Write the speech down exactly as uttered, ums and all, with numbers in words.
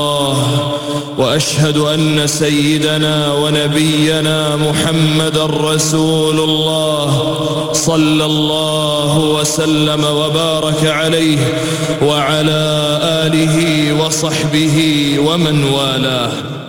وأشهد أن سيدنا ونبينا محمد رسول الله صلى الله وسلم وبارك عليه وعلى آله وصحبه ومن والاه.